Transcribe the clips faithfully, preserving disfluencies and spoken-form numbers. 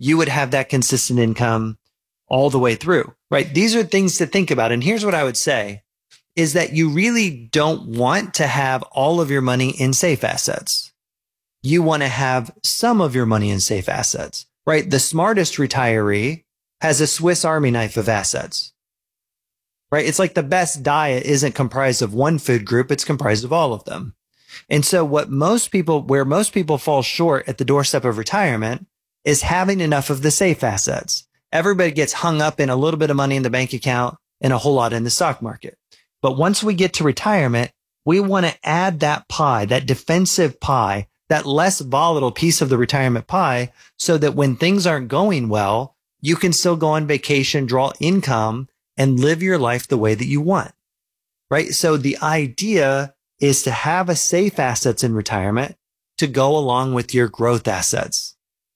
you would have that consistent income all the way through, right? These are things to think about. And here's what I would say is that you really don't want to have all of your money in safe assets. You want to have some of your money in safe assets, right? The smartest retiree has a Swiss Army knife of assets, right? It's like the best diet isn't comprised of one food group. It's comprised of all of them. And so what most people, where most people fall short at the doorstep of retirement is having enough of the safe assets. Everybody gets hung up in a little bit of money in the bank account and a whole lot in the stock market. But once we get to retirement, we want to add that pie, that defensive pie, that less volatile piece of the retirement pie, so that when things aren't going well, you can still go on vacation, draw income, and live your life the way that you want, right? So the idea is to have a safe assets in retirement to go along with your growth assets.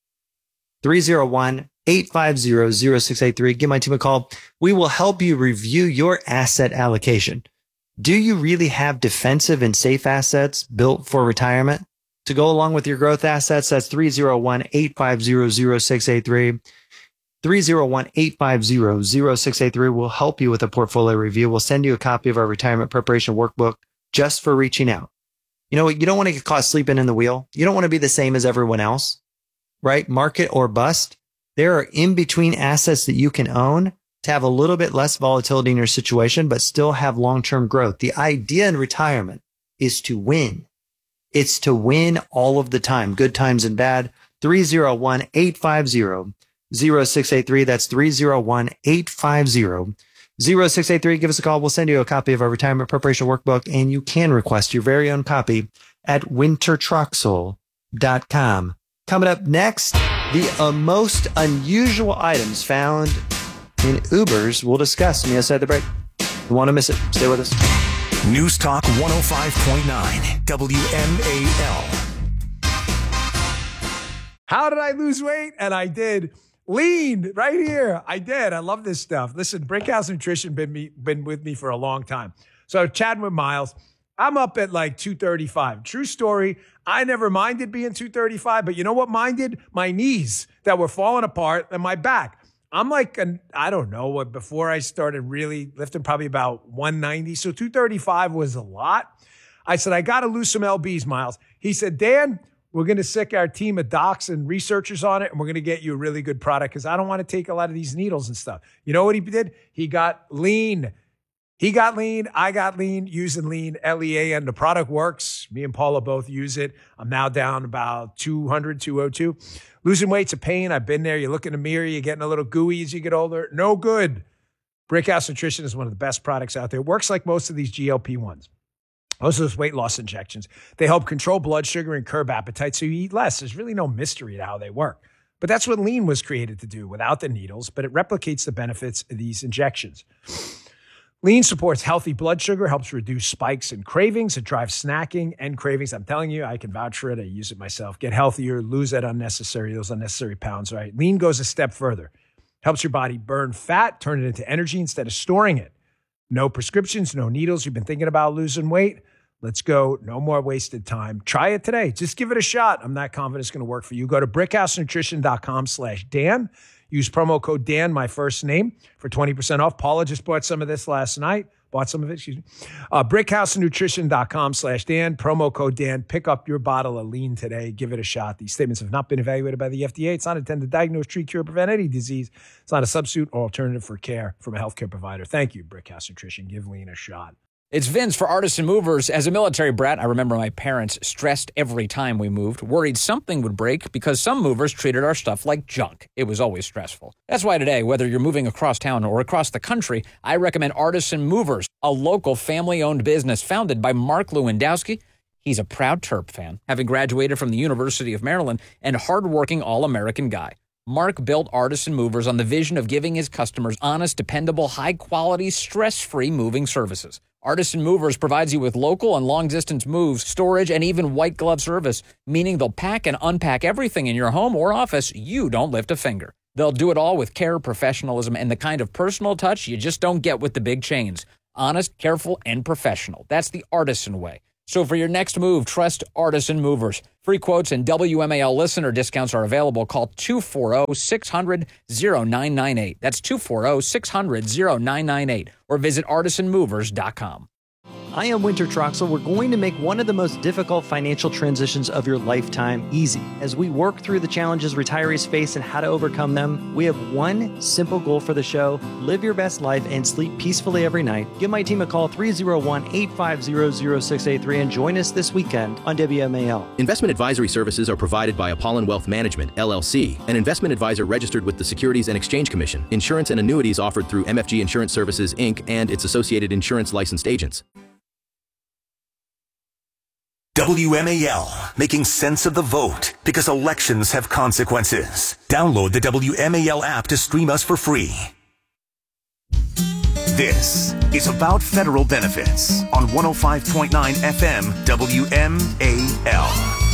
three oh one, eight five zero, zero six eight three. Give my team a call. We will help you review your asset allocation. Do you really have defensive and safe assets built for retirement to go along with your growth assets? That's three oh one, eight five zero, zero six eight three. three oh one, eight five zero, zero six eight three. We'll help you with a portfolio review. We'll send you a copy of our retirement preparation workbook just for reaching out. You know what? You don't want to get caught sleeping in the wheel. You don't want to be the same as everyone else, right? Market or bust. There are in-between assets that you can own to have a little bit less volatility in your situation, but still have long-term growth. The idea in retirement is to win. It's to win all of the time, good times and bad. three oh one, eight five zero, zero six eight three. That's three oh one, eight five zero, zero six eight three. Give us a call. We'll send you a copy of our retirement preparation workbook, and you can request your very own copy at winter troxel dot com. Coming up next, the uh, most unusual items found in Ubers we'll discuss on the other side of the break. You want to miss it? Stay with us. News Talk one oh five point nine W M A L. How did I lose weight? And I did. Lean right here. I did. I love this stuff. Listen, Brickhouse Nutrition been me been with me for a long time. So chatting with Miles, I'm up at like two thirty-five. True story. I never minded being two thirty-five, but you know what minded? My knees that were falling apart and my back. I'm like, an, I don't know what, before I started really lifting, probably about one ninety. So two thirty-five was a lot. I said, I got to lose some L Bs, Miles. He said, Dan, we're going to sick our team of docs and researchers on it, and we're going to get you a really good product because I don't want to take a lot of these needles and stuff. You know what he did? He got lean. He got lean. I got lean using lean, L E A N. The product works. Me and Paula both use it. I'm now down about two hundred, two oh two. Losing weight's a pain. I've been there. You look in the mirror, you're getting a little gooey as you get older. No good. Brickhouse Nutrition is one of the best products out there. It works like most of these G L P ones. Most of those weight loss injections. They help control blood sugar and curb appetite so you eat less. There's really no mystery to how they work. But that's what lean was created to do without the needles, but it replicates the benefits of these injections. Lean supports healthy blood sugar, helps reduce spikes and cravings. It drives snacking and cravings. I'm telling you, I can vouch for it. I use it myself. Get healthier, lose that unnecessary, those unnecessary pounds, right? Lean goes a step further. Helps your body burn fat, turn it into energy instead of storing it. No prescriptions, no needles. You've been thinking about losing weight? Let's go. No more wasted time. Try it today. Just give it a shot. I'm not confident it's going to work for you. Go to brickhousenutrition.com slash Dan. Use promo code Dan, my first name, for twenty percent off. Paula just bought some of this last night. Bought some of it, excuse me. Uh, brickhousenutrition.com slash Dan. Promo code Dan. Pick up your bottle of lean today. Give it a shot. These statements have not been evaluated by the F D A. It's not intended to diagnose, treat, cure, or prevent any disease. It's not a substitute or alternative for care from a healthcare provider. Thank you, Brickhouse Nutrition. Give lean a shot. It's Vince for Artisan Movers. As a military brat, I remember my parents stressed every time we moved, worried something would break because some movers treated our stuff like junk. It was always stressful. That's why today, whether you're moving across town or across the country, I recommend Artisan Movers, a local family-owned business founded by Mark Lewandowski. He's a proud Terp fan, having graduated from the University of Maryland, and hardworking all-American guy. Mark built Artisan Movers on the vision of giving his customers honest, dependable, high-quality, stress-free moving services. Artisan Movers provides you with local and long-distance moves, storage, and even white glove service, meaning they'll pack and unpack everything in your home or office. You don't lift a finger. They'll do it all with care, professionalism, and the kind of personal touch you just don't get with the big chains. Honest, careful, and professional. That's the Artisan way. So for your next move, trust Artisan Movers. Free quotes and W M A L listener discounts are available. Call two four zero, six hundred, zero nine nine eight. That's two four zero, six hundred, zero nine nine eight. Or visit artisan movers dot com. I am Winter Troxel. We're going to make one of the most difficult financial transitions of your lifetime easy. As we work through the challenges retirees face and how to overcome them, we have one simple goal for the show: live your best life and sleep peacefully every night. Give my team a call, three oh one, eight five zero, zero six eight three, and join us this weekend on W M A L. Investment advisory services are provided by Apollon Wealth Management, L L C, an investment advisor registered with the Securities and Exchange Commission. Insurance and annuities offered through M F G Insurance Services, Incorporated and its associated insurance licensed agents. W M A L, making sense of the vote because elections have consequences. Download the W M A L app to stream us for free. This is About Federal Benefits on one oh five point nine F M W M A L.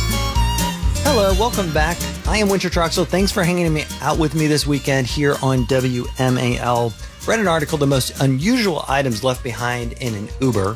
Hello, welcome back. I am Winter Troxel. Thanks for hanging me out with me this weekend here on W M A L. Read an article, The Most Unusual Items Left Behind in an Uber.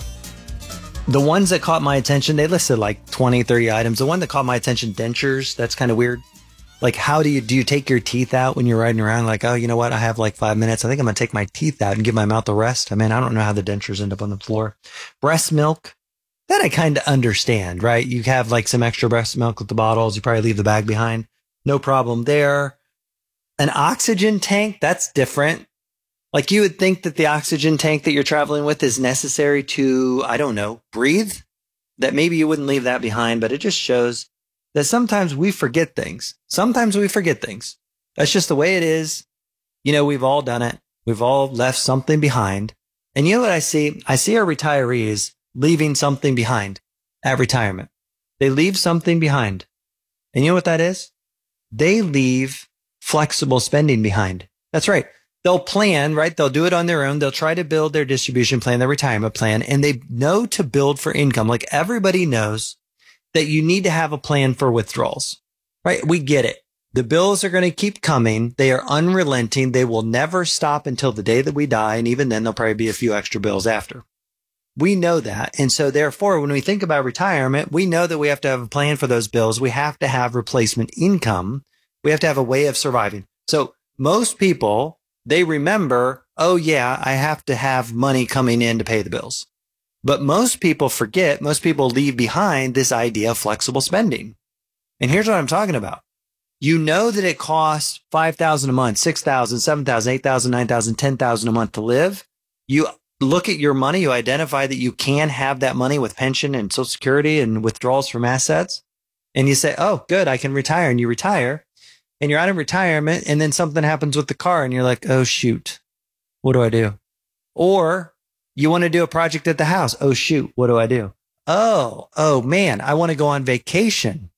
The ones that caught my attention, they listed like twenty, thirty items. The one that caught my attention, dentures. That's kind of weird. Like, how do you, do you take your teeth out when you're riding around? Like, oh, you know what? I have like five minutes. I think I'm going to take my teeth out and give my mouth a rest. I mean, I don't know how the dentures end up on the floor. Breast milk. That I kind of understand, right? You have like some extra breast milk with the bottles. You probably leave the bag behind. No problem there. An oxygen tank. That's different. Like, you would think that the oxygen tank that you're traveling with is necessary to, I don't know, breathe, that maybe you wouldn't leave that behind, but it just shows that sometimes we forget things. Sometimes we forget things. That's just the way it is. You know, we've all done it. We've all left something behind. And you know what I see? I see our retirees leaving something behind at retirement. They leave something behind. And you know what that is? They leave flexible spending behind. That's right. They'll plan, right? They'll do it on their own. They'll try to build their distribution plan, their retirement plan, and they know to build for income. Like, everybody knows that you need to have a plan for withdrawals, right? We get it. The bills are going to keep coming. They are unrelenting. They will never stop until the day that we die. And even then, there'll probably be a few extra bills after. We know that. And so therefore, when we think about retirement, we know that we have to have a plan for those bills. We have to have replacement income. We have to have a way of surviving. So most people, they remember, oh yeah, I have to have money coming in to pay the bills. But most people forget, most people leave behind this idea of flexible spending. And here's what I'm talking about. You know that it costs five thousand dollars a month, six thousand dollars, seven thousand dollars, eight thousand dollars, nine thousand dollars, ten thousand dollars a month to live. You look at your money, you identify that you can have that money with pension and Social Security and withdrawals from assets. And you say, oh, good, I can retire. And you retire. And you're out of retirement, and then something happens with the car, and you're like, oh, shoot, what do I do? Or you want to do a project at the house. Oh, shoot, what do I do? Oh, oh, man, I want to go on vacation.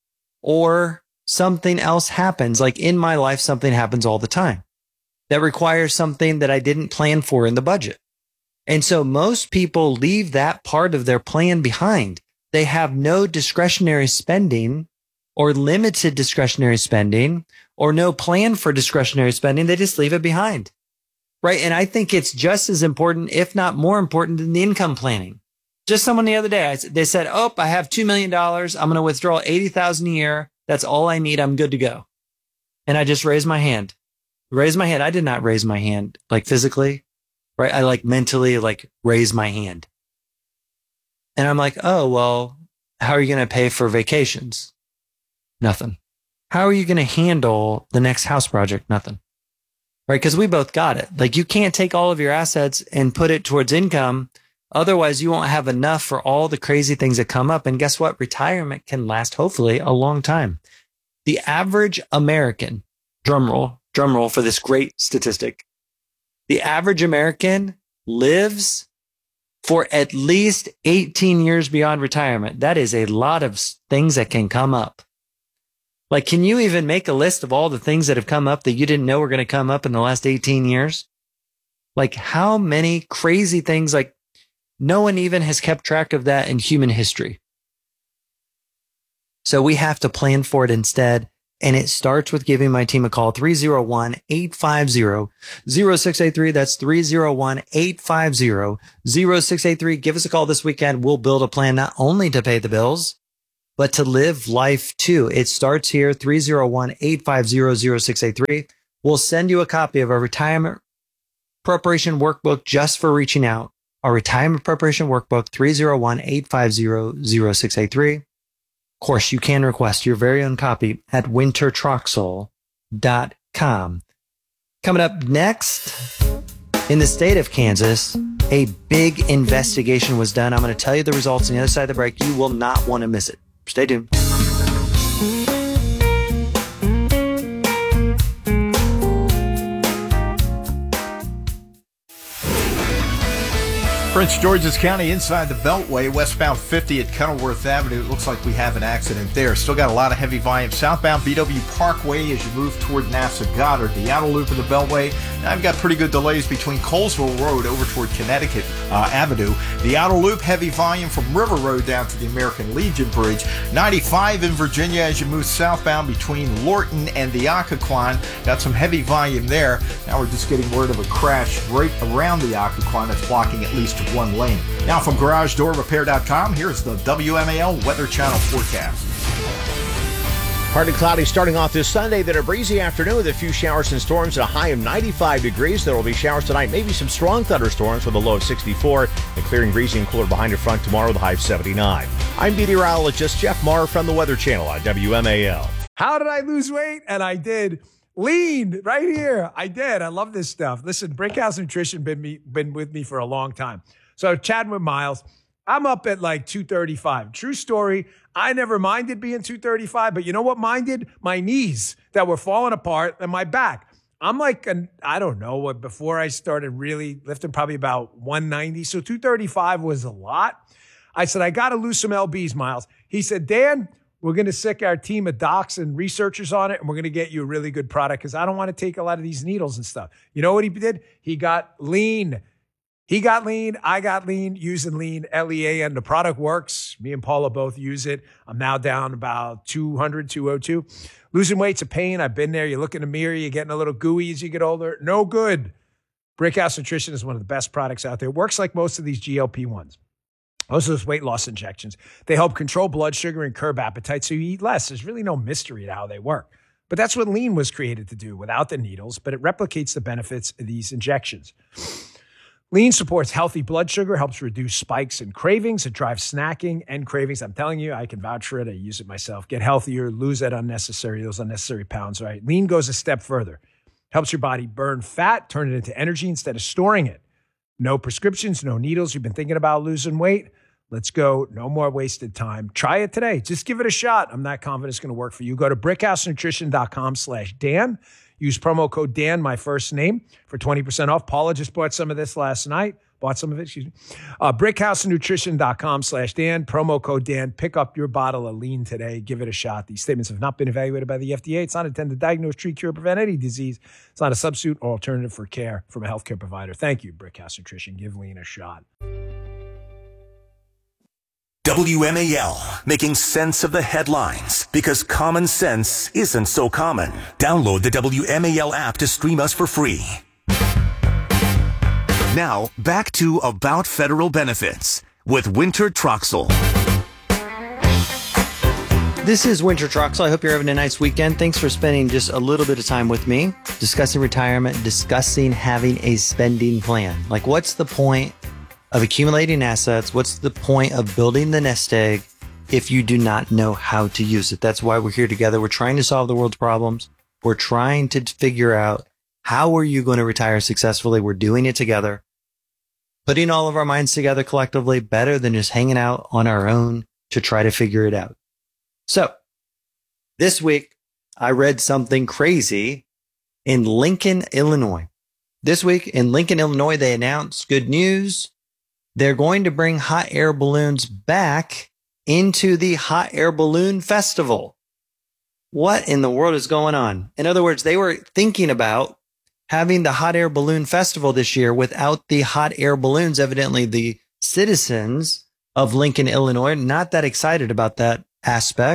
Or something else happens. Like, in my life, something happens all the time that requires something that I didn't plan for in the budget. And so most people leave that part of their plan behind. They have no discretionary spending or limited discretionary spending, or no plan for discretionary spending. They just leave it behind, right? And I think it's just as important, if not more important, than the income planning. Just someone the other day, I, they said, oh, I have two million dollars. I'm going to withdraw eighty thousand dollars a year. That's all I need. I'm good to go. And I just raised my hand. Raised my hand. I did not raise my hand, like physically, right? I like mentally like raise my hand. And I'm like, oh, well, how are you going to pay for vacations? Nothing. How are you going to handle the next house project? Nothing. Right? Because we both got it. Like, you can't take all of your assets and put it towards income. Otherwise, you won't have enough for all the crazy things that come up. And guess what? Retirement can last, hopefully, a long time. The average American, drum roll, drum roll for this great statistic. The average American lives for at least eighteen years beyond retirement. That is a lot of things that can come up. Like, can you even make a list of all the things that have come up that you didn't know were going to come up in the last eighteen years? Like, how many crazy things, like, no one even has kept track of that in human history. So we have to plan for it instead. And it starts with giving my team a call, three oh one, eight five zero, zero six eight three. That's three oh one, eight five zero, zero six eight three. Give us a call this weekend. We'll build a plan not only to pay the bills, but to live life too. It starts here, three oh one, eight five zero, zero six eight three. We'll send you a copy of our retirement preparation workbook just for reaching out. Our retirement preparation workbook, three oh one, eight five zero, zero six eight three. Of course, you can request your very own copy at winter troxel dot com. Coming up next, in the state of Kansas, a big investigation was done. I'm going to tell you the results on the other side of the break. You will not want to miss it. Stay tuned. Prince George's County inside the Beltway, westbound fifty at Kenilworth Avenue. It looks like we have an accident there. Still got a lot of heavy volume. Southbound B W Parkway as you move toward NASA Goddard. The outer loop of the Beltway. Now I've got pretty good delays between Colesville Road over toward Connecticut uh, Avenue. The outer loop, heavy volume from River Road down to the American Legion Bridge. ninety-five in Virginia as you move southbound between Lorton and the Occoquan. Got some heavy volume there. Now we're just getting word of a crash right around the Occoquan that's blocking at least one lane. Now from garage door repair dot com, here's the W M A L Weather Channel forecast. Partly cloudy starting off this Sunday, then a breezy afternoon with a few showers and storms at a high of ninety-five degrees. There will be showers tonight, maybe some strong thunderstorms with a low of sixty-four. And clearing breezy and cooler behind your front tomorrow with a high of seventy-nine. I'm meteorologist Jeff Marr from the Weather Channel on W M A L. How did I lose weight? And I did. Lean right here. I did. I love this stuff. Listen, Brickhouse Nutrition been me been with me for a long time. So chatting with Miles, I'm up at like two thirty-five. True story. I never minded being two thirty-five, but you know what minded? My knees that were falling apart and my back. I'm like, an, I don't know what, before I started really lifting, probably about one ninety. So two thirty-five was a lot. I said, I got to lose some L Bs, Miles. He said, Dan, we're going to sick our team of docs and researchers on it, and we're going to get you a really good product because I don't want to take a lot of these needles and stuff. You know what he did? He got lean. He got lean. I got lean using lean, L E A N. The product works. Me and Paula both use it. I'm now down about two hundred, two oh two. Losing weight's a pain. I've been there. You look in the mirror, you're getting a little gooey as you get older. No good. Brickhouse Nutrition is one of the best products out there. It works like most of these G L P ones. Most of those weight loss injections. They help control blood sugar and curb appetite so you eat less. There's really no mystery to how they work. But that's what lean was created to do without the needles, but it replicates the benefits of these injections. Lean supports healthy blood sugar, helps reduce spikes and cravings. It drives snacking and cravings. I'm telling you, I can vouch for it. I use it myself. Get healthier, lose that unnecessary, those unnecessary pounds, right? Lean goes a step further. Helps your body burn fat, turn it into energy instead of storing it. No prescriptions, no needles. You've been thinking about losing weight? Let's go. No more wasted time. Try it today. Just give it a shot. I'm not confident it's going to work for you. Go to brickhouse nutrition dot com slash Dan. Use promo code Dan, my first name, for twenty percent off. Paula just bought some of this last night. Bought some of it, excuse me. Uh, brickhouse nutrition dot com slash Dan. Promo code Dan. Pick up your bottle of lean today. Give it a shot. These statements have not been evaluated by the F D A. It's not intended to diagnose, treat, cure, or prevent any disease. It's not a substitute or alternative for care from a healthcare provider. Thank you, Brickhouse Nutrition. Give lean a shot. W M A L, making sense of the headlines because common sense isn't so common. Download the W M A L app to stream us for free. Now, back to About Federal Benefits with Winter Troxel. This is Winter Troxel. I hope you're having a nice weekend. Thanks for spending just a little bit of time with me, discussing retirement, discussing having a spending plan. Like, what's the point of accumulating assets? What's the point of building the nest egg if you do not know how to use it? That's why we're here together. We're trying to solve the world's problems. We're trying to figure out how are you going to retire successfully. We're doing it together, putting all of our minds together collectively, better than just hanging out on our own to try to figure it out. So this week, I read something crazy in Lincoln, Illinois. This week in Lincoln, Illinois, they announced good news. They're going to bring hot air balloons back into the Hot Air Balloon Festival. What in the world is going on? In other words, they were thinking about having the Hot Air Balloon Festival this year without the hot air balloons. Evidently, the citizens of Lincoln, Illinois, not that excited about that aspect.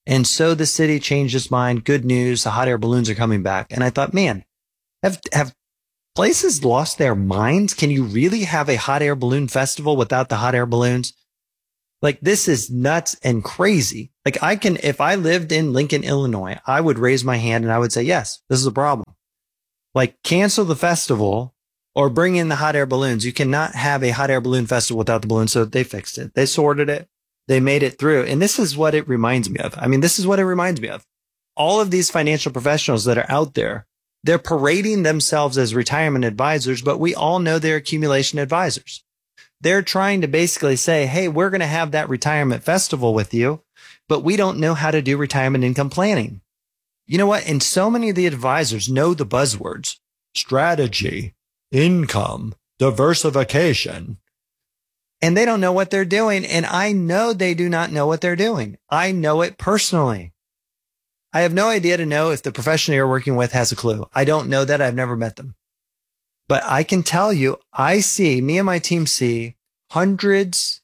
And so the city changed its mind. Good news. The hot air balloons are coming back. And I thought, man, have, have places lost their minds? Can you really have a hot air balloon festival without the hot air balloons? Like, this is nuts and crazy. Like, I can, if I lived in Lincoln, Illinois, I would raise my hand and I would say, yes, this is a problem. Like, cancel the festival or bring in the hot air balloons. You cannot have a hot air balloon festival without the balloons. So they fixed it. They sorted it. They made it through. And this is what it reminds me of. I mean, this is what it reminds me of. All of these financial professionals that are out there, they're parading themselves as retirement advisors, but we all know they're accumulation advisors. They're trying to basically say, hey, we're going to have that retirement festival with you, but we don't know how to do retirement income planning. You know what? And so many of the advisors know the buzzwords: strategy, income, diversification. And they don't know what they're doing. And I know they do not know what they're doing. I know it personally. I have no idea to know if the professional you're working with has a clue. I don't know that. I've never met them. But I can tell you, I see, me and my team see hundreds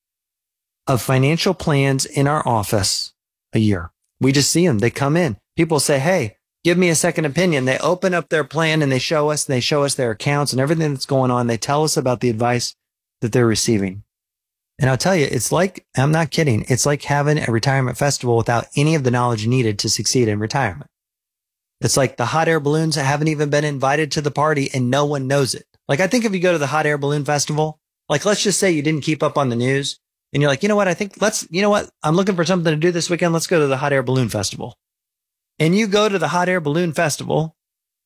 of financial plans in our office a year. We just see them. They come in. People say, hey, give me a second opinion. They open up their plan and they show us, they show us their accounts and everything that's going on. They tell us about the advice that they're receiving. And I'll tell you, it's like, I'm not kidding. It's like having a retirement festival without any of the knowledge needed to succeed in retirement. It's like the hot air balloons haven't even been invited to the party and no one knows it. Like, I think if you go to the hot air balloon festival, like, let's just say you didn't keep up on the news and you're like, you know what? I think let's, you know what? I'm looking for something to do this weekend. Let's go to the hot air balloon festival. And you go to the hot air balloon festival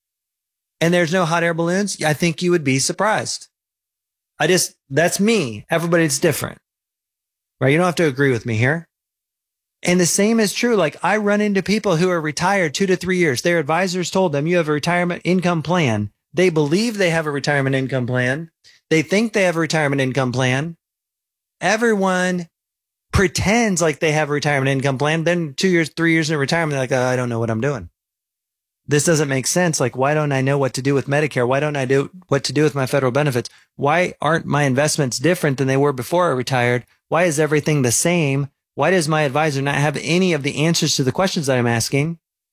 and there's no hot air balloons. I think you would be surprised. I just, that's me. Everybody's different, right? You don't have to agree with me here. And the same is true. Like, I run into people who are retired two to three years. Their advisors told them, you have a retirement income plan. They believe they have a retirement income plan. They think they have a retirement income plan. Everyone pretends like they have a retirement income plan. Then two years, three years in retirement, they're like, oh, I don't know what I'm doing. This doesn't make sense. Like, why don't I know what to do with Medicare? Why don't I do what to do with my federal benefits? Why aren't my investments different than they were before I retired? Why is everything the same? Why does my advisor not have any of the answers to the questions that I'm asking?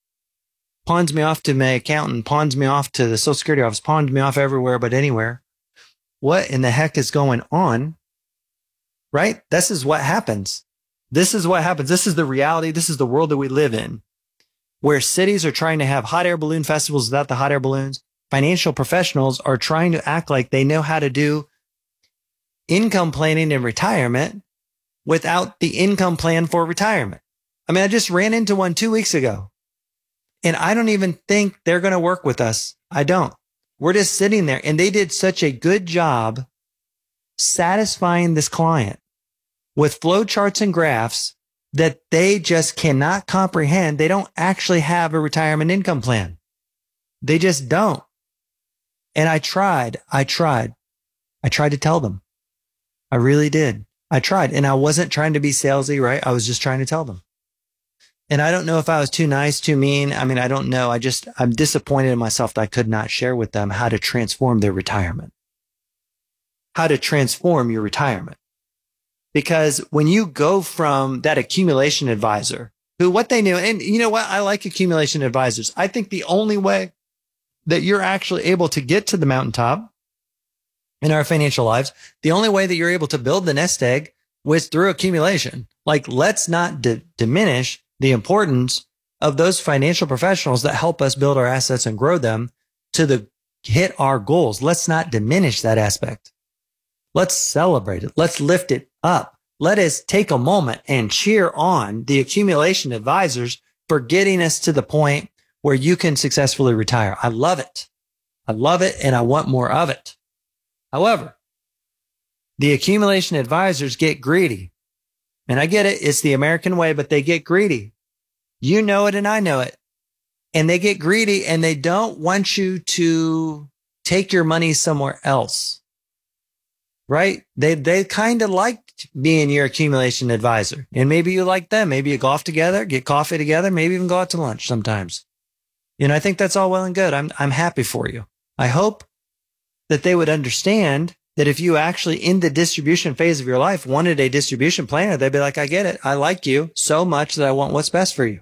Pawns me off to my accountant, pawns me off to the Social Security office, pawns me off everywhere but anywhere. What in the heck is going on? Right? This is what happens. This is what happens. This is the reality. This is the world that we live in, where cities are trying to have hot air balloon festivals without the hot air balloons. Financial professionals are trying to act like they know how to do income planning in retirement without the income plan for retirement. I mean, I just ran into one two weeks ago, and I don't even think they're going to work with us. I don't. We're just sitting there, and they did such a good job satisfying this client with flow charts and graphs that they just cannot comprehend. They don't actually have a retirement income plan. They just don't. And I tried, I tried, I tried to tell them. I really did. I tried. And I wasn't trying to be salesy, right? I was just trying to tell them. And I don't know if I was too nice, too mean. I mean, I don't know. I just, I'm disappointed in myself that I could not share with them how to transform their retirement. How to transform your retirement. Because when you go from that accumulation advisor, who what they knew, and you know what? I like accumulation advisors. I think the only way that you're actually able to get to the mountaintop in our financial lives, the only way that you're able to build the nest egg was through accumulation. Like, let's not d- diminish the importance of those financial professionals that help us build our assets and grow them to the hit our goals. Let's not diminish that aspect. Let's celebrate it. Let's lift it up. Let us take a moment and cheer on the accumulation advisors for getting us to the point where you can successfully retire. I love it. I love it, and I want more of it. However, the accumulation advisors get greedy. And I get it. It's the American way, but they get greedy. You know it and I know it. And they get greedy and they don't want you to take your money somewhere else. Right? They, they kind of liked being your accumulation advisor. And maybe you like them. Maybe you golf together, get coffee together, maybe even go out to lunch sometimes. You know, I think that's all well and good. I'm, I'm happy for you. I hope that they would understand that if you actually in the distribution phase of your life wanted a distribution planner, they'd be like, I get it. I like you so much that I want what's best for you.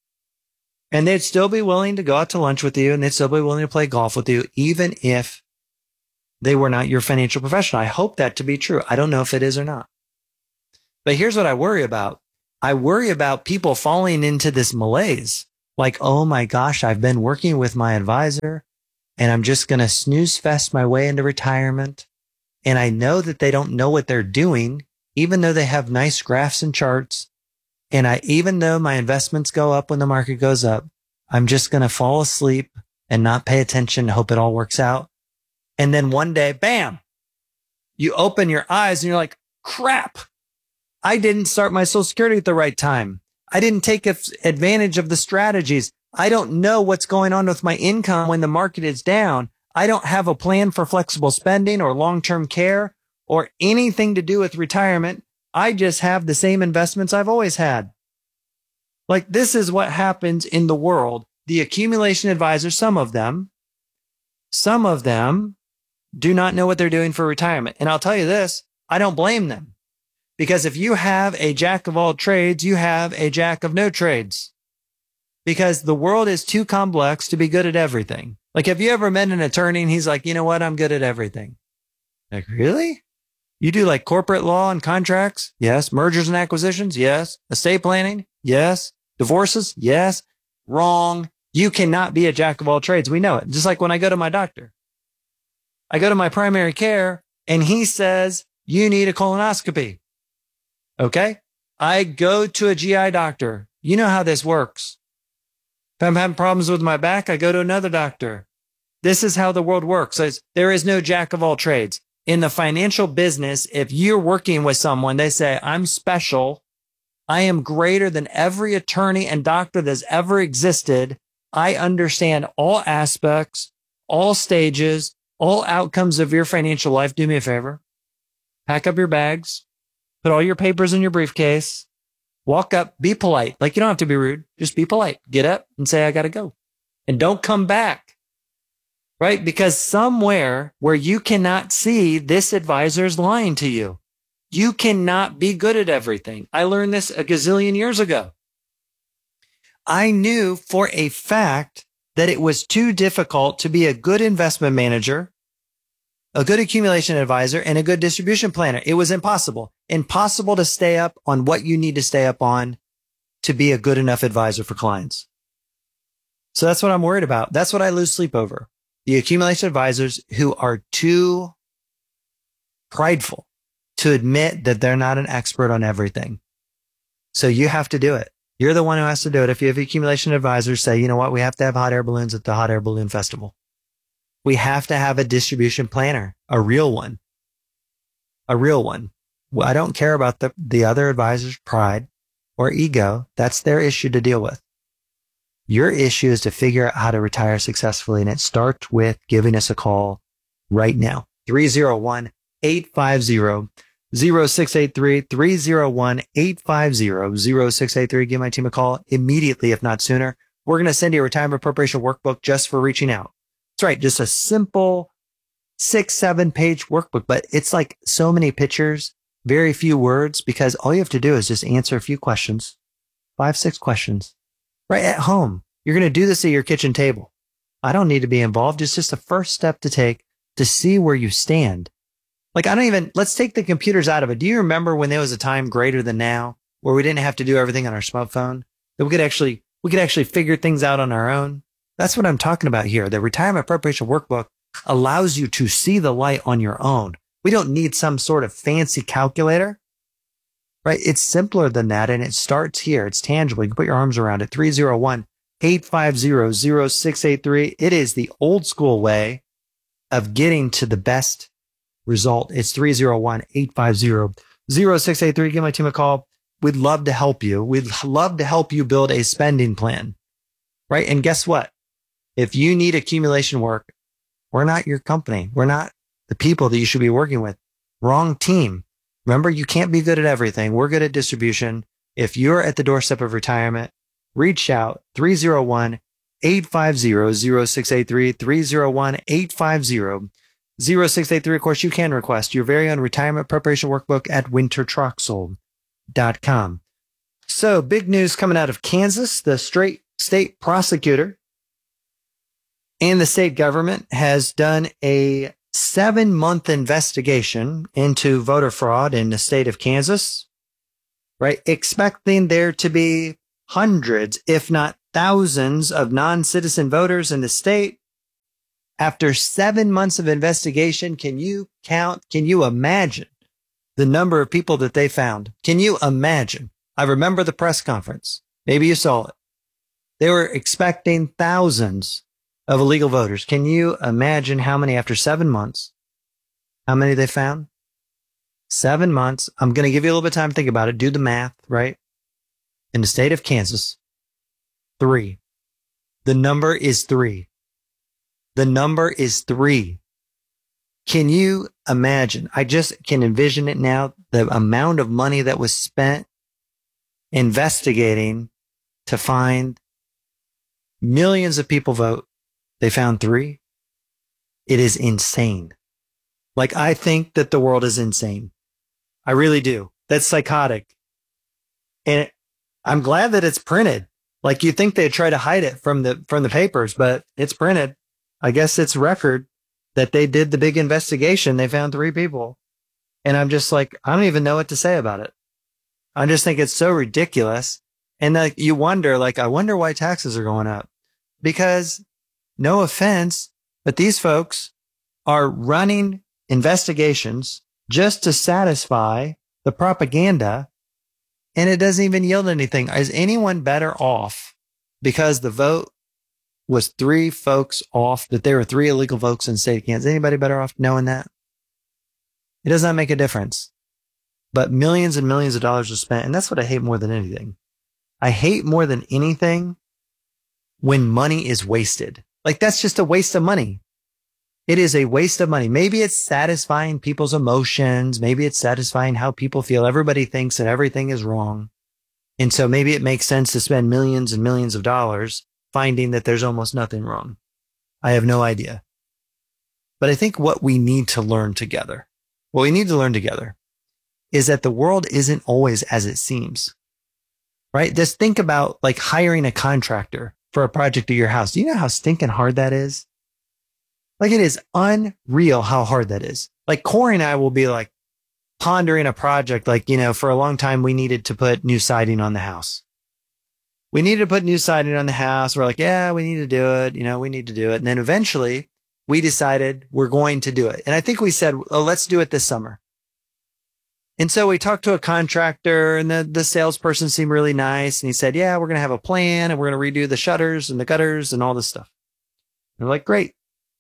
And they'd still be willing to go out to lunch with you, and they'd still be willing to play golf with you, even if they were not your financial professional. I hope that to be true. I don't know if it is or not. But here's what I worry about. I worry about people falling into this malaise. Like, oh my gosh, I've been working with my advisor and I'm just going to snooze fest my way into retirement. And I know that they don't know what they're doing, even though they have nice graphs and charts. And I, even though my investments go up when the market goes up, I'm just going to fall asleep and not pay attention and hope it all works out. And then one day, bam, you open your eyes and you're like, crap, I didn't start my Social Security at the right time. I didn't take advantage of the strategies. I don't know what's going on with my income when the market is down. I don't have a plan for flexible spending or long-term care or anything to do with retirement. I just have the same investments I've always had. Like, this is what happens in the world. The accumulation advisors, some of them, some of them do not know what they're doing for retirement. And I'll tell you this, I don't blame them. Because if you have a jack of all trades, you have a jack of no trades. Because the world is too complex to be good at everything. Like, have you ever met an attorney and he's like, you know what? I'm good at everything. Like, really? You do like corporate law and contracts? Yes. Mergers and acquisitions? Yes. Estate planning? Yes. Divorces? Yes. Wrong. You cannot be a jack of all trades. We know it. Just like when I go to my doctor. I go to my primary care and he says, you need a colonoscopy. Okay. I go to a G I doctor. You know how this works. If I'm having problems with my back, I go to another doctor. This is how the world works. There is no jack of all trades. In the financial business, if you're working with someone, they say, I'm special. I am greater than every attorney and doctor that's ever existed. I understand all aspects, all stages, all outcomes of your financial life. Do me a favor. Pack up your bags. Put all your papers in your briefcase. Walk up. Be polite. Like, you don't have to be rude. Just be polite. Get up and say, I got to go. And don't come back. Right? Because somewhere where you cannot see, this advisor is lying to you. You cannot be good at everything. I learned this a gazillion years ago. I knew for a fact that it was too difficult to be a good investment manager, a good accumulation advisor, and a good distribution planner. It was impossible. Impossible to stay up on what you need to stay up on to be a good enough advisor for clients. So that's what I'm worried about. That's what I lose sleep over. The accumulation advisors who are too prideful to admit that they're not an expert on everything. So you have to do it. You're the one who has to do it. If you have accumulation advisors say, you know what, we have to have hot air balloons at the hot air balloon festival. We have to have a distribution planner, a real one, a real one. Well, I don't care about the, the other advisor's pride or ego. That's their issue to deal with. Your issue is to figure out how to retire successfully. And it starts with giving us a call right now. three oh one, eight five zero, zero six eight three, three oh one, eight five zero, zero six eight three. Give my team a call immediately, if not sooner. We're going to send you a retirement preparation workbook just for reaching out. That's right. Just a simple six, seven page workbook, but it's like so many pictures, very few words, because all you have to do is just answer a few questions, five, six questions right at home. You're going to do this at your kitchen table. I don't need to be involved. It's just the first step to take to see where you stand. Like, I don't even, let's take the computers out of it. Do you remember when there was a time greater than now where we didn't have to do everything on our smartphone? That we could actually, we could actually figure things out on our own. That's what I'm talking about here. The retirement preparation workbook allows you to see the light on your own. We don't need some sort of fancy calculator, right? It's simpler than that. And it starts here. It's tangible. You can put your arms around it. three oh one, eight five zero, zero six eight three. It is the old school way of getting to the best result. It's three oh one, eight five zero, zero six eight three. Give my team a call. We'd love to help you. We'd love to help you build a spending plan, right? And guess what? If you need accumulation work, we're not your company. We're not the people that you should be working with. Wrong team. Remember, you can't be good at everything. We're good at distribution. If you're at the doorstep of retirement, reach out. three oh one, eight five zero, zero six eight three, three oh one, eight five zero, zero six eight three, of course, you can request your very own retirement preparation workbook at winter troxel dot com. So, big news coming out of Kansas. The straight state prosecutor and the state government has done a seven-month investigation into voter fraud in the state of Kansas, right? Expecting there to be hundreds, if not thousands, of non-citizen voters in the state. After seven months of investigation, can you count, can you imagine the number of people that they found? Can you imagine? I remember the press conference. Maybe you saw it. They were expecting thousands of illegal voters. Can you imagine how many after seven months, how many they found? Seven months. I'm going to give you a little bit of time to think about it. Do the math, right? In the state of Kansas, three. The number is three. The number is three. Can you imagine? I just can envision it now. The amount of money that was spent investigating to find millions of people vote. They found three. It is insane. Like, I think that the world is insane. I really do. That's psychotic. And it, I'm glad that it's printed. Like, you think they'd try to hide it from the, from the papers, but it's printed. I guess it's record that they did the big investigation. They found three people. And I'm just like, I don't even know what to say about it. I just think it's so ridiculous. And like, you wonder, like, I wonder why taxes are going up. Because, no offense, but these folks are running investigations just to satisfy the propaganda, and it doesn't even yield anything. Is anyone better off because the vote was three folks off, that there were three illegal votes in the state of Kansas? Is anybody better off knowing that? It does not make a difference. But millions and millions of dollars are spent, and that's what I hate more than anything. I hate more than anything when money is wasted. Like, that's just a waste of money. It is a waste of money. Maybe it's satisfying people's emotions. Maybe it's satisfying how people feel. Everybody thinks that everything is wrong. And so maybe it makes sense to spend millions and millions of dollars finding that there's almost nothing wrong. I have no idea. But I think what we need to learn together, what we need to learn together is that the world isn't always as it seems, right? Just think about like hiring a contractor for a project of your house. Do you know how stinking hard that is? Like, it is unreal how hard that is. Like, Corey and I will be like pondering a project. Like, you know, for a long time, we needed to put new siding on the house. We needed to put new siding on the house. We're like, yeah, we need to do it. You know, we need to do it. And then eventually we decided we're going to do it. And I think we said, oh, let's do it this summer. And so we talked to a contractor, and the, the salesperson seemed really nice. And he said, yeah, we're going to have a plan, and we're going to redo the shutters and the gutters and all this stuff. And we're like, great.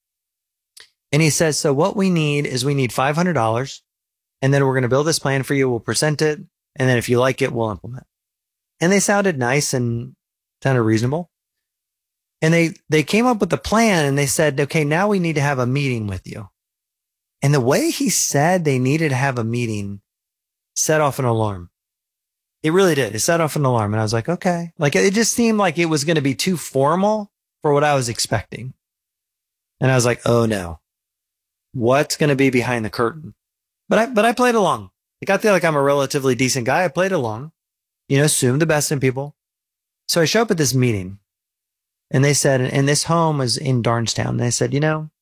And he says, so what we need is we need five hundred dollars, and then we're going to build this plan for you. We'll present it. And then if you like it, we'll implement. And they sounded nice and sounded reasonable. And they, they came up with a plan, and they said, okay, now we need to have a meeting with you. And the way he said they needed to have a meeting set off an alarm. It really did. It set off an alarm. And I was like, okay. Like, it just seemed like it was going to be too formal for what I was expecting. And I was like, oh no, what's going to be behind the curtain? But I, but I played along. Like, I feel like I'm a relatively decent guy. I played along, you know, assumed the best in people. So I show up at this meeting, and they said, and this home was in Darnestown. And they said, you know,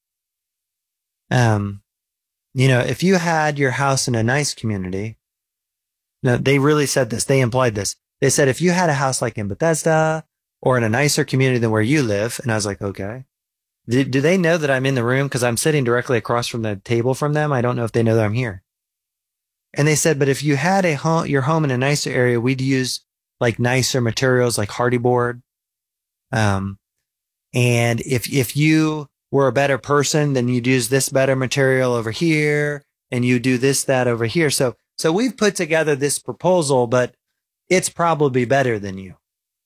um, you know, if you had your house in a nice community, no, they really said this. They implied this. They said, if you had a house like in Bethesda or in a nicer community than where you live. And I was like, okay. Do, do they know that I'm in the room? Because I'm sitting directly across from the table from them. I don't know if they know that I'm here. And they said, but if you had a home, your home in a nicer area, we'd use like nicer materials like hardy board. Um, and if, if you were a better person, then you'd use this better material over here, and you do this, that over here. So, so we've put together this proposal, but it's probably better than you.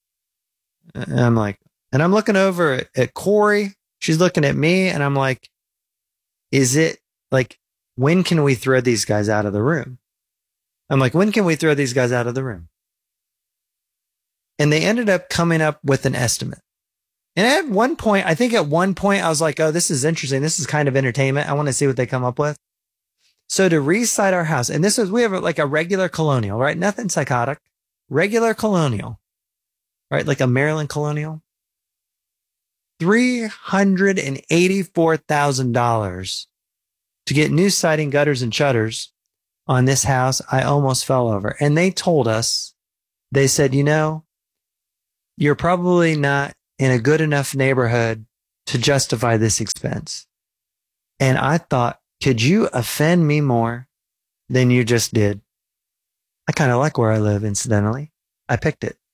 And I'm like, and I'm looking over at, at Corey. She's looking at me, and I'm like, is it like, when can we throw these guys out of the room? I'm like, when can we throw these guys out of the room? And they ended up coming up with an estimate. And at one point, I think at one point I was like, oh, this is interesting. This is kind of entertainment. I want to see what they come up with. So to reside our house, and this is, we have like a regular colonial, right? Nothing psychotic, regular colonial, right? Like a Maryland colonial. three hundred eighty-four thousand dollars to get new siding, gutters, and shutters on this house. I almost fell over. And they told us, they said, you know, you're probably not in a good enough neighborhood to justify this expense. And I thought, could you offend me more than you just did? I kind of like where I live, incidentally. I picked it.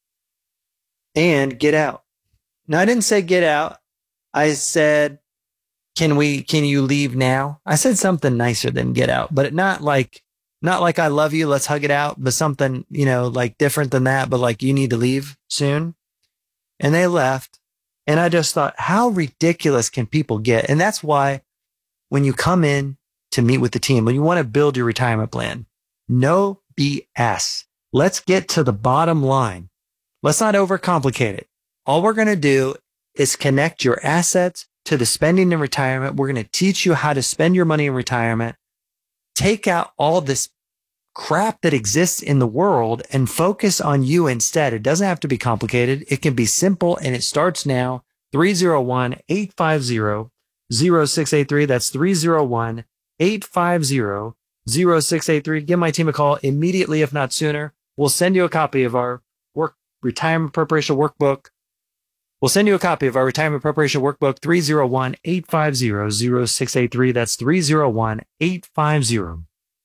And get out. Now, I didn't say get out. I said, can we, can you leave now? I said something nicer than get out, but not like, not like I love you, let's hug it out, but something, you know, like different than that, but like you need to leave soon. And they left. And I just thought, how ridiculous can people get? And that's why when you come in to meet with the team, when you want to build your retirement plan, no B S. Let's get to the bottom line. Let's not overcomplicate it. All we're going to do is connect your assets to the spending in retirement. We're going to teach you how to spend your money in retirement. Take out all this crap that exists in the world and focus on you instead. It doesn't have to be complicated. It can be simple, and it starts now. three oh one, eight five zero, zero six eight three. That's three oh one, eight five zero, zero six eight three. Give my team a call immediately, if not sooner. We'll send you a copy of our work retirement preparation workbook. We'll send you a copy of our retirement preparation workbook, three oh one, eight five zero, zero six eight three. That's three oh one, eight five zero,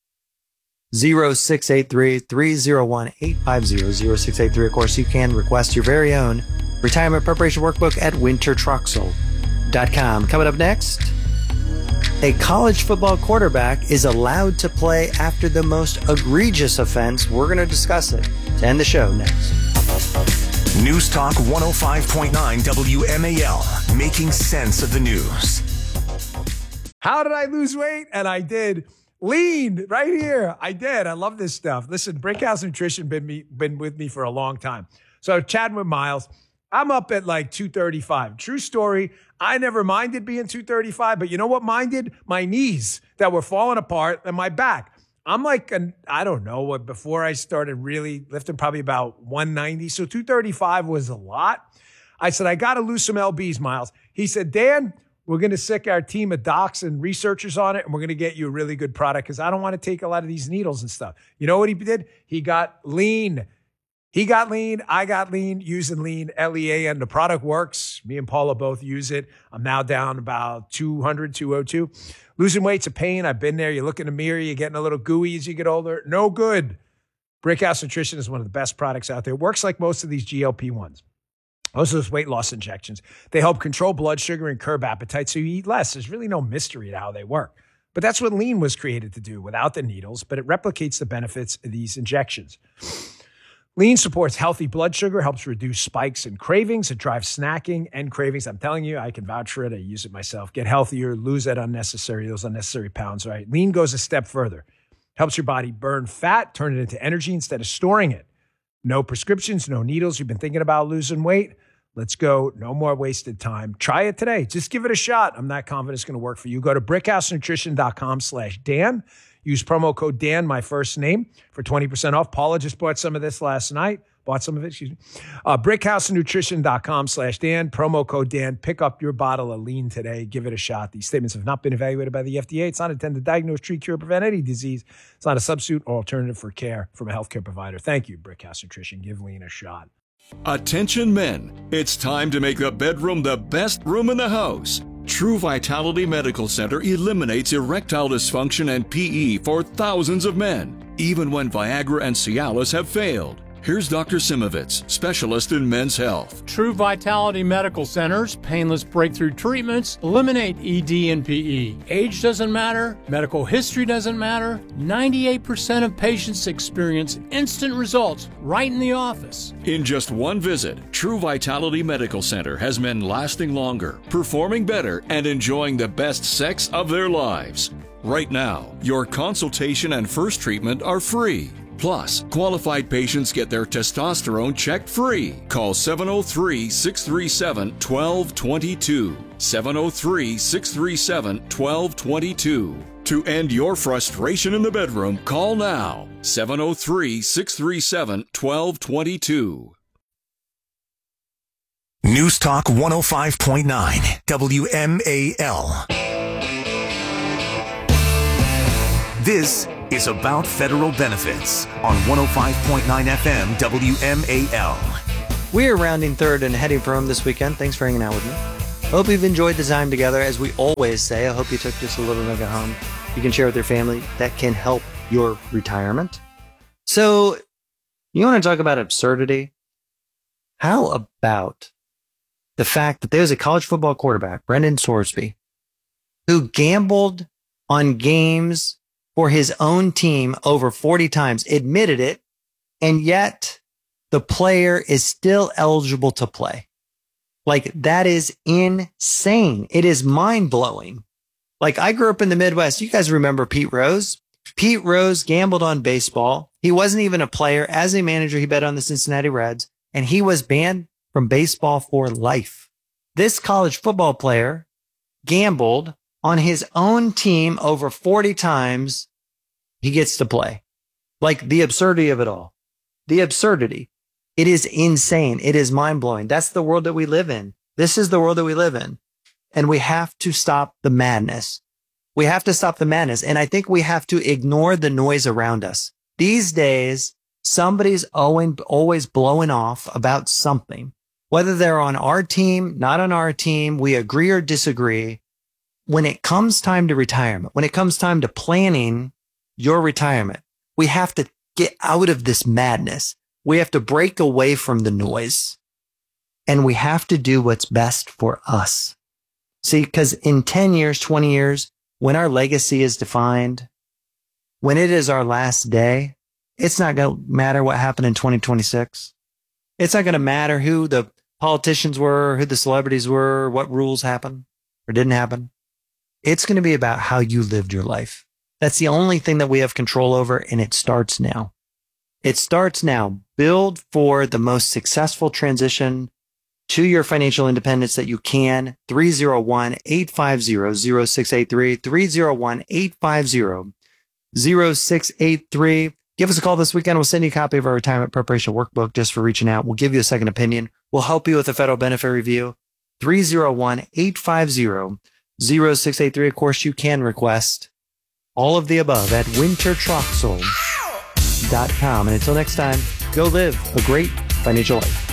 zero six eight three, three oh one, eight five zero, zero six eight three. Of course, you can request your very own retirement preparation workbook at winter troxel dot com. Coming up next, a college football quarterback is allowed to play after the most egregious offense. We're going to discuss it to end the show next. News Talk one oh five point nine W M A L, making sense of the news. How did I lose weight? And I did. Lean right here. I did. I love this stuff. Listen, Brickhouse Nutrition been me, been with me for a long time. So chatting with Miles, I'm up at like two thirty-five. True story. I never minded being two thirty-five, but you know what minded? My knees that were falling apart and my back. I'm like, an, I don't know what, before I started really lifting, probably about one ninety. So two thirty-five was a lot. I said, I got to lose some L Bs, Miles. He said, Dan, we're going to sick our team of docs and researchers on it, and we're going to get you a really good product because I don't want to take a lot of these needles and stuff. You know what he did? He got lean. He got lean. I got lean using lean, L E A N. The product works. Me and Paula both use it. I'm now down about two hundred, two oh two. Losing weight's a pain. I've been there. You look in the mirror, you're getting a little gooey as you get older. No good. Brickhouse Nutrition is one of the best products out there. It works like most of these G L P ones. Most of those weight loss injections. They help control blood sugar and curb appetite so you eat less. There's really no mystery to how they work. But that's what lean was created to do without the needles, but it replicates the benefits of these injections. Lean supports healthy blood sugar, helps reduce spikes and cravings. It drives snacking and cravings. I'm telling you, I can vouch for it. I use it myself. Get healthier, lose that unnecessary, those unnecessary pounds, right? Lean goes a step further. Helps your body burn fat, turn it into energy instead of storing it. No prescriptions, no needles. You've been thinking about losing weight? Let's go. No more wasted time. Try it today. Just give it a shot. I'm not confident it's going to work for you. Go to brickhousenutrition.com slash Dan. Use promo code Dan, my first name, for twenty percent off. Paula just bought some of this last night. Bought some of it, excuse me. Uh, brickhousenutrition.com slash Dan. Promo code Dan. Pick up your bottle of lean today. Give it a shot. These statements have not been evaluated by the F D A. It's not intended to diagnose, treat, cure, prevent any disease. It's not a substitute or alternative for care from a healthcare provider. Thank you, Brickhouse Nutrition. Give lean a shot. Attention men, it's time to make the bedroom the best room in the house. True Vitality Medical Center eliminates erectile dysfunction and P E for thousands of men, even when Viagra and Cialis have failed. Here's Doctor Simovitz, specialist in men's health. True Vitality Medical Center's painless breakthrough treatments eliminate E D and P E. Age doesn't matter. Medical history doesn't matter. ninety-eight percent of patients experience instant results right in the office. In just one visit, True Vitality Medical Center has men lasting longer, performing better, and enjoying the best sex of their lives. Right now, your consultation and first treatment are free. Plus, qualified patients get their testosterone checked free. Call seven oh three, six three seven, one two two two. seven oh three, six three seven, one two two two. To end your frustration in the bedroom, call now. seven oh three, six three seven, one two two two. News Talk one oh five point nine, W M A L. This is About Federal Benefits on one oh five point nine F M W M A L. We're rounding third and heading for home this weekend. Thanks for hanging out with me. Hope you've enjoyed the time together. As we always say, I hope you took just a little nugget home you can share with your family that can help your retirement. So, you want to talk about absurdity? How about the fact that there's a college football quarterback, Brendan Sorsby, who gambled on games for his own team over forty times, admitted it, and yet the player is still eligible to play. Like, that is insane. It is mind-blowing. Like, I grew up in the Midwest. You guys remember Pete Rose? Pete Rose gambled on baseball. He wasn't even a player. As a manager, he bet on the Cincinnati Reds, and he was banned from baseball for life. This college football player gambled on his own team over forty times. He gets to play. Like, the absurdity of it all. The absurdity. It is insane. It is mind-blowing. That's the world that we live in. This is the world that we live in. And we have to stop the madness. We have to stop the madness. And I think we have to ignore the noise around us. These days, somebody's always blowing off about something. Whether they're on our team, not on our team, we agree or disagree. When it comes time to retirement, when it comes time to planning your retirement, we have to get out of this madness. We have to break away from the noise, and we have to do what's best for us. See, because in ten years, twenty years, when our legacy is defined, when it is our last day, it's not going to matter what happened in twenty twenty-six. It's not going to matter who the politicians were, who the celebrities were, what rules happened or didn't happen. It's going to be about how you lived your life. That's the only thing that we have control over, and it starts now. It starts now. Build for the most successful transition to your financial independence that you can. three oh one, eight five zero, zero six eight three, three oh one, eight five zero, zero six eight three. Give us a call this weekend. We'll send you a copy of our retirement preparation workbook just for reaching out. We'll give you a second opinion. We'll help you with a federal benefit review. three oh one, eight five zero, zero six eight three. Of course, you can request all of the above at winter troxel dot com. And until next time, go live a great financial life.